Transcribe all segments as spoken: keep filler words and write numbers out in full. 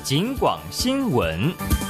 警广新闻。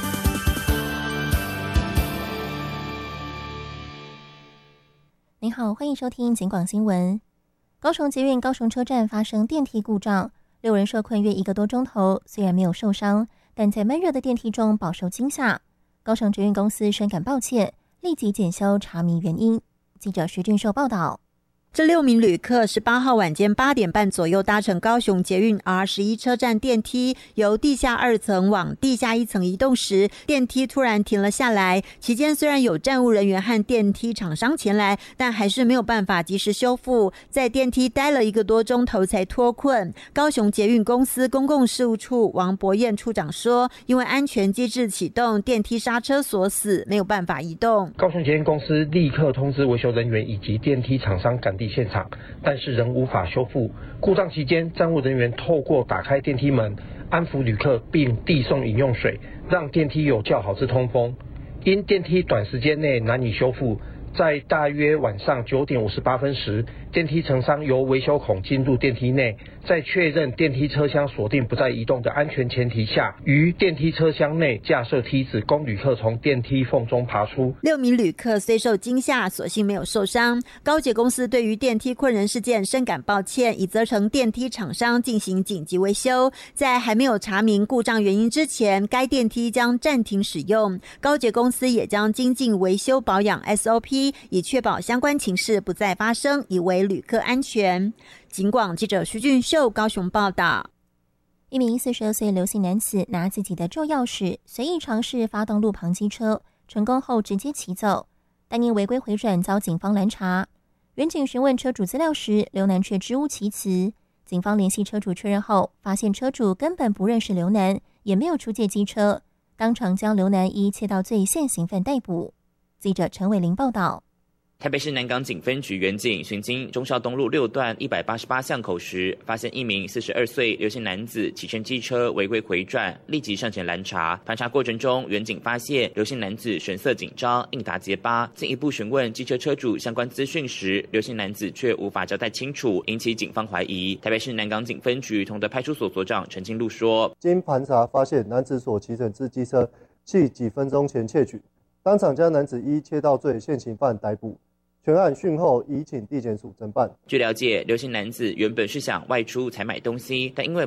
您好，欢迎收听警广新闻。高雄捷运高雄车站发生电梯故障，六人受困约一个多钟头，虽然没有受伤，但在闷热的电梯中饱受惊吓。高雄捷运公司深感抱歉，立即检修查明原因。记者徐俊秀报道。 这六名旅客十八号晚间八点半左右搭乘高雄捷运 R 十一 车站电梯，由地下二层往地下一层移动时，电梯突然停了下来。期间虽然有站务人员和电梯厂商前来，但还是没有办法及时修复，在电梯待了一个多钟头才脱困。高雄捷运公司公共事务处王博彦处长说，因为安全机制启动，电梯刹车锁死，没有办法移动。 高雄捷运公司立刻通知维修人员以及电梯厂商赶现场，但是仍无法修复。故障期间，站务人员透过打开电梯门，安抚旅客，并递送饮用水，让电梯有较好之通风。因电梯短时间内难以修复，在大约晚上九点五十八分时，电梯承商由维修孔进入电梯内，在确认电梯车厢锁定不再移动的安全前提下，于电梯车厢内架设梯子，供旅客从电梯缝中爬出。 六名旅客虽受惊吓，所幸没有受伤。高捷公司对于电梯困人事件深感抱歉，已责成电梯厂商进行紧急维修。在还没有查明故障原因之前，该电梯将暂停使用。高捷公司也将精进维修保养 S O P， 以确保相关情事不再发生，以为旅客安全。警广记者徐俊秀高雄报道。 一名四十二岁刘姓男子拿自己的旧钥匙随意尝试发动路旁机车，成功后直接骑走，但因违规回转遭警方拦查。员警询问车主资料时，刘男却支吾其词。警方联系车主确认后，发现车主根本不认识刘男，也没有出借机车，当场将刘男依窃盗罪现行犯逮捕。记者陈伟玲报道。 台北市南港警分局员警巡经忠孝东路六段一百八十八巷口时，发现一名四十二岁刘姓男子骑乘机车违规回转，立即上前拦查。盘查过程中，员警发现刘姓男子神色紧张，应答结巴。进一步询问机车车主相关资讯时，刘姓男子却无法交代清楚，引起警方怀疑。台北市南港警分局同德派出所所长陈清禄说：“ 经盘查发现，男子所骑乘之机车系几分钟前窃取，当场将男子依窃盗罪现行犯逮捕。”全案讯后移请地检署侦办。 据了解，刘姓男子原本是想外出采买东西，但因为